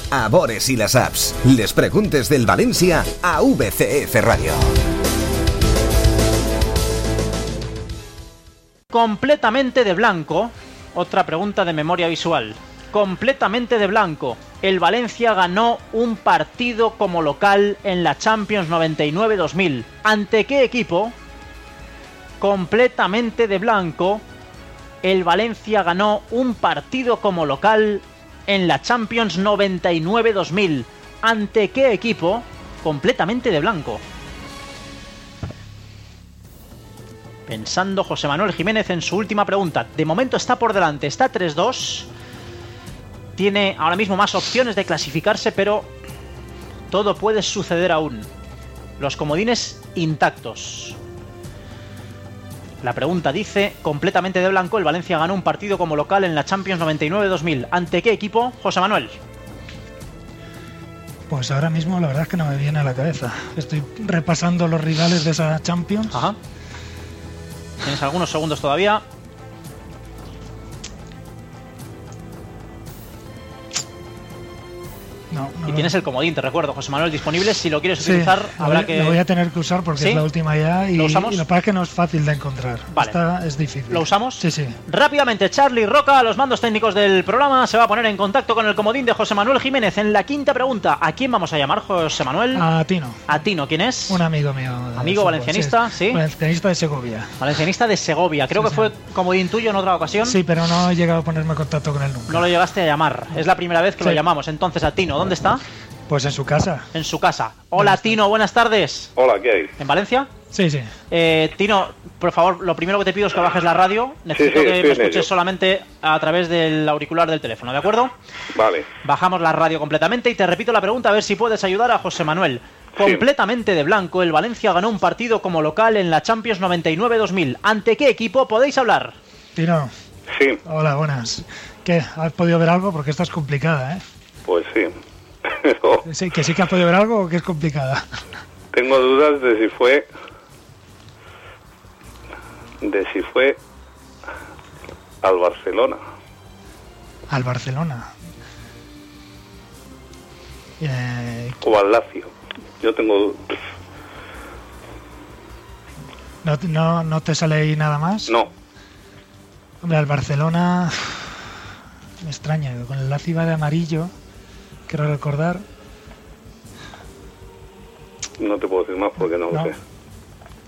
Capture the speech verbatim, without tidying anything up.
a Bores y las apps. Les preguntes del Valencia a V C F Radio. Completamente de blanco. Otra pregunta de memoria visual. Completamente de blanco. El Valencia ganó un partido como local en la Champions noventa y nueve dos mil. ¿Ante qué equipo? Completamente de blanco. El Valencia ganó un partido como local en la Champions noventa y nueve dos mil. ¿Ante qué equipo? Completamente de blanco. Pensando José Manuel Jiménez en su última pregunta. De momento está por delante, está tres dos. Tiene ahora mismo más opciones de clasificarse, pero todo puede suceder aún. Los comodines intactos. La pregunta dice, completamente de blanco, el Valencia ganó un partido como local en la Champions noventa y nueve dos mil. ¿Ante qué equipo, José Manuel? Pues ahora mismo la verdad es que no me viene a la cabeza. Estoy repasando los rivales de esa Champions. Ajá. Tienes algunos segundos todavía. No, no y lo... tienes el comodín, te recuerdo, José Manuel, disponible. Si lo quieres sí, utilizar, lo habrá voy, que... Lo voy a tener que usar porque ¿Sí? es la última ya. Y ¿Lo usamos? Y lo que pasa es que no es fácil de encontrar. Vale. Esta es difícil. ¿Lo usamos? Sí, sí. Rápidamente, Charlie Roca, a los mandos técnicos del programa, se va a poner en contacto con el comodín de José Manuel Jiménez. En la quinta pregunta, ¿a quién vamos a llamar, José Manuel? A Tino. A Tino, ¿quién es? Un amigo mío. Amigo valencianista, sí. sí. Valencianista de Segovia. Valencianista de Segovia. Creo sí, que fue sí. comodín tuyo en otra ocasión. Sí, pero no he llegado a ponerme en contacto con él nunca. No lo llegaste a llamar. Es la primera vez que sí. lo llamamos. Entonces, a Tino, ¿dónde está? Pues en su casa. En su casa. Hola, Tino, buenas tardes. Hola, ¿qué hay? ¿En Valencia? Sí, sí. Eh, Tino, por favor, lo primero que te pido es que bajes la radio. Necesito sí, sí, que me escuches ello. solamente a través del auricular del teléfono, ¿de acuerdo? Vale. Bajamos la radio completamente y te repito la pregunta a ver si puedes ayudar a José Manuel. Completamente de blanco, el Valencia ganó un partido como local en la Champions noventa y nueve dos mil. ¿Ante qué equipo podéis hablar? Tino. Sí. Hola, buenas. ¿Qué? ¿Has podido ver algo? Porque esta es complicada, ¿eh? Pues sí. Sí, que sí que has podido ver algo o que es complicada. Tengo dudas de si fue de si fue al Barcelona. Al Barcelona. Eh, O al Lazio. Yo tengo... ¿no, no, ¿No te sale ahí nada más? No. Hombre, al Barcelona... Me extraña, con el Lazio iba de amarillo. Quiero recordar... No te puedo decir más porque no, no lo sé.